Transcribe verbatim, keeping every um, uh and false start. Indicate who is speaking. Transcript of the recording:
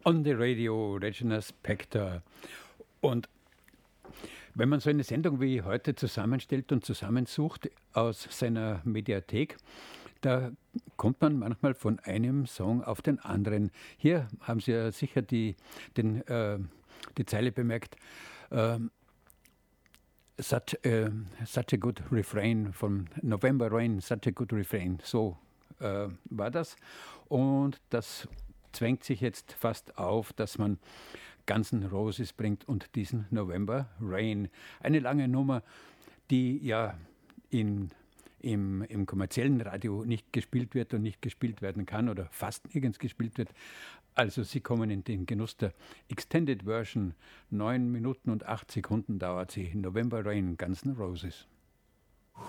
Speaker 1: On the Radio, Regina Spektor. Und wenn man so eine Sendung wie heute zusammenstellt und zusammensucht aus seiner Mediathek, da kommt man manchmal von einem Song auf den anderen. Hier haben Sie ja sicher die, den, äh, die Zeile bemerkt, äh, such, äh, such a good refrain von November Rain, such a good refrain. So äh, war das. Und das zwängt sich jetzt fast auf, dass man Guns N' Roses bringt und diesen November Rain. Eine lange Nummer, die ja in, im, im kommerziellen Radio nicht gespielt wird und nicht gespielt werden kann oder fast nirgends gespielt wird. Also Sie kommen in den Genuss der Extended Version. Neun Minuten und acht Sekunden dauert sie. November Rain, Guns N' Roses.